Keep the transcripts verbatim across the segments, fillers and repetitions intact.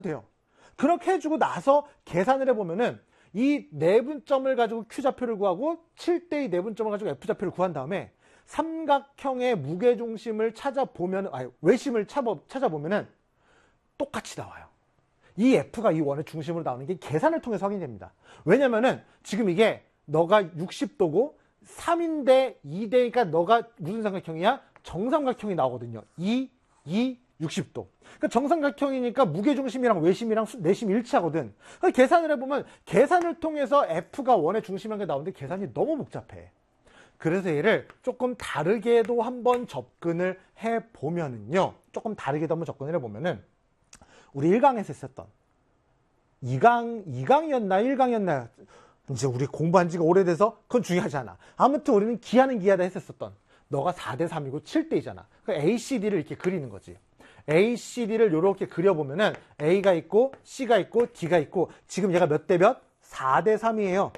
돼요. 그렇게 해주고 나서 계산을 해보면은 이 내분점을 가지고 Q좌표를 구하고 칠 대 이 내분점을 가지고 F좌표를 구한 다음에 삼각형의 무게중심을 찾아보면, 아니, 외심을 찾아보면은 똑같이 나와요. 이 F가 이 원의 중심으로 나오는 게 계산을 통해서 확인이 됩니다. 왜냐면은 지금 이게 너가 육십 도고 삼인데 이 대니까 너가 무슨 삼각형이야? 정삼각형이 나오거든요. 이, 이, 육십 도. 그러니까 정삼각형이니까 무게중심이랑 외심이랑 내심이 일치하거든. 그러니까 계산을 해보면 계산을 통해서 F가 원의 중심이라는 게 나오는데 계산이 너무 복잡해. 그래서 얘를 조금 다르게도 한번 접근을 해보면은요. 조금 다르게도 한번 접근을 해보면은 우리 일 강에서 했었던 이 강, 이 강이었나 일 강이었나 이제 우리 공부한 지가 오래돼서 그건 중요하지 않아. 아무튼 우리는 기하는 기하다 했었던 너가 사 대 삼이고 칠 대 이잖아. 그러니까 에이 씨 디를 이렇게 그리는 거지. 에이 씨 디를 이렇게 그려보면은 A가 있고 C가 있고 D가 있고 지금 얘가 몇 대 몇? 사 대 삼이에요.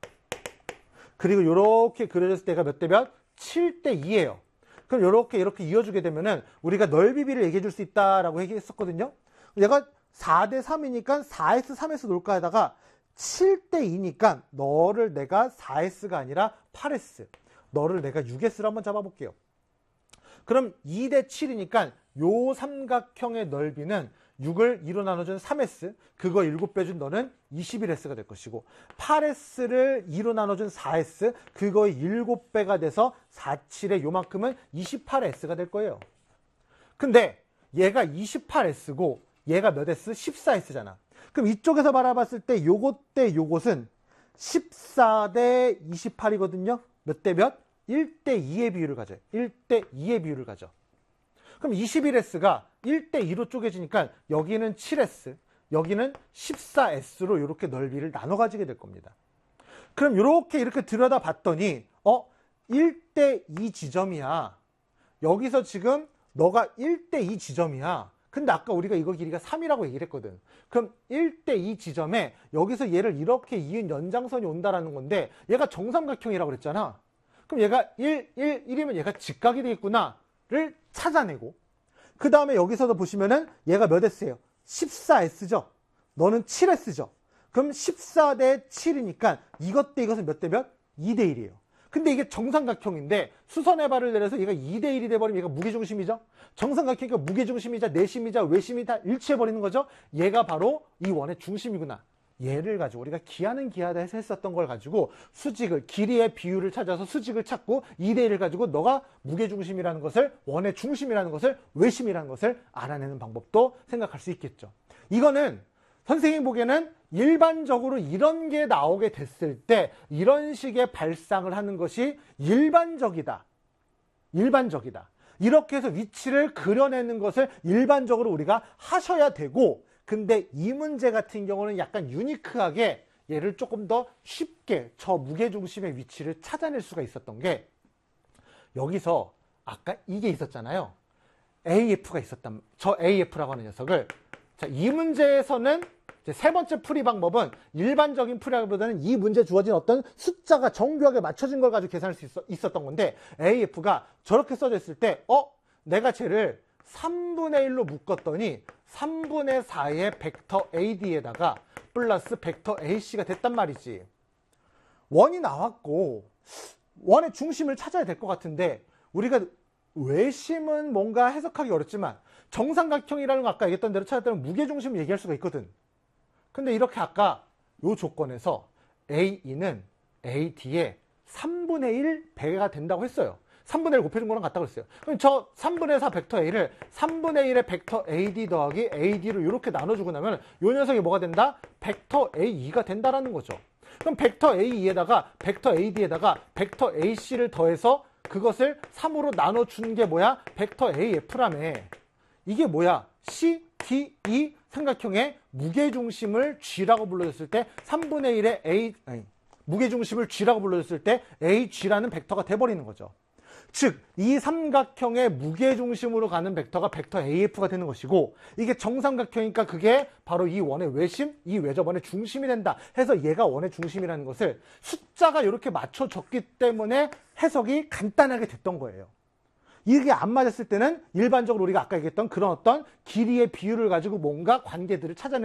그리고 이렇게 그려졌을 때가 몇 대 몇? 칠 대 이예요. 그럼 이렇게 이렇게 이어주게 되면은 우리가 넓이비를 얘기해 줄 수 있다라고 얘기했었거든요. 얘가 사 대 삼이니까 사 에스 삼 에스 놓을까 하다가 칠 대 이니까 너를 내가 사 에스가 아니라 팔 에스, 너를 내가 육 에스로 한번 잡아볼게요. 그럼 이 대 칠이니까 요 삼각형의 넓이는 육을 이로 나눠준 삼 에스, 그거 일곱 배 준 너는 이십일 에스가 될 것이고 팔 에스를 이로 나눠준 사 에스, 그거의 일곱 배가 돼서 사, 칠의 요만큼은 이십팔 에스가 될 거예요. 근데 얘가 이십팔 에스고 얘가 몇 에스? 십사 에스잖아. 그럼 이쪽에서 바라봤을 때 요것 대 요것은 십사 대 이십팔이거든요. 몇 대 몇? 일 대 이의 비율을 가져요. 일 대 이의 비율을 가져. 그럼 이십일 에스가 일 대 이로 쪼개지니까 여기는 칠 에스, 여기는 십사 에스로 이렇게 넓이를 나눠 가지게 될 겁니다. 그럼 이렇게 이렇게 들여다 봤더니 어? 일 대 이 지점이야. 여기서 지금 너가 일 대 이 지점이야. 근데 아까 우리가 이거 길이가 삼이라고 얘기를 했거든. 그럼 일 대 이 지점에 여기서 얘를 이렇게 이은 연장선이 온다라는 건데 얘가 정삼각형이라고 그랬잖아. 그럼 얘가 일, 일, 일이면 얘가 직각이 되겠구나를 찾아내고 그 다음에 여기서도 보시면은 얘가 몇 에스예요? 십사 에스죠. 너는 칠 에스죠. 그럼 십사 대 칠이니까 이것 대 이것은 몇 대 몇? 이 대 일이에요. 근데 이게 정삼각형인데 수선의 발을 내려서 얘가 이 대 일이 돼버리면 얘가 무게중심이죠. 정삼각형이니까 무게중심이자 내심이자 외심이 다 일치해버리는 거죠. 얘가 바로 이 원의 중심이구나. 얘를 가지고 우리가 기하는 기하다 해서 했었던 걸 가지고 수직을, 길이의 비율을 찾아서 수직을 찾고 이 대 일을 가지고 너가 무게중심이라는 것을, 원의 중심이라는 것을, 외심이라는 것을 알아내는 방법도 생각할 수 있겠죠. 이거는 선생님 보기에는 일반적으로 이런 게 나오게 됐을 때 이런 식의 발상을 하는 것이 일반적이다. 일반적이다. 이렇게 해서 위치를 그려내는 것을 일반적으로 우리가 하셔야 되고, 근데 이 문제 같은 경우는 약간 유니크하게 얘를 조금 더 쉽게 저 무게중심의 위치를 찾아낼 수가 있었던 게 여기서 아까 이게 있었잖아요. 에이에프가 있었단, 저 에이에프라고 하는 녀석을 자, 이 문제에서는 이제 세 번째 풀이 방법은 일반적인 풀이보다는 이 문제에 주어진 어떤 숫자가 정교하게 맞춰진 걸 가지고 계산할 수 있어, 있었던 건데 에이에프가 저렇게 써져 있을 때 어? 내가 쟤를 삼분의 일로 묶었더니 삼분의 사의 벡터 에이디에다가 플러스 벡터 에이씨가 됐단 말이지. 원이 나왔고 원의 중심을 찾아야 될 것 같은데 우리가 외심은 뭔가 해석하기 어렵지만 정삼각형이라는 거 아까 얘기했던 대로 찾았다면 무게중심을 얘기할 수가 있거든. 근데 이렇게 아까 이 조건에서 에이이는 에이디의 삼분의 일 배가 된다고 했어요. 삼분의 일 곱해준 거랑 같다고 했어요. 그럼 저 삼분의 사 벡터 A를 삼분의 일의 벡터 에이디 더하기 에이디로 이렇게 나눠주고 나면 이 녀석이 뭐가 된다? 벡터 에이이가 된다라는 거죠. 그럼 벡터 에이이에다가 벡터 에이디에다가 벡터 에이씨를 더해서 그것을 삼으로 나눠준 게 뭐야? 벡터 에이에프라며. 이게 뭐야? 씨, 디, 이 삼각형의 무게중심을 G라고 불러줬을 때 삼분의 일의 A, 아니, 무게중심을 G라고 불러줬을 때 에이지라는 벡터가 돼버리는 거죠. 즉, 이 삼각형의 무게중심으로 가는 벡터가 벡터 에이에프가 되는 것이고 이게 정삼각형이니까 그게 바로 이 원의 외심, 이 외접원의 중심이 된다 해서 얘가 원의 중심이라는 것을 숫자가 이렇게 맞춰졌기 때문에 해석이 간단하게 됐던 거예요. 이게 안 맞았을 때는 일반적으로 우리가 아까 얘기했던 그런 어떤 길이의 비율을 가지고 뭔가 관계들을 찾아내는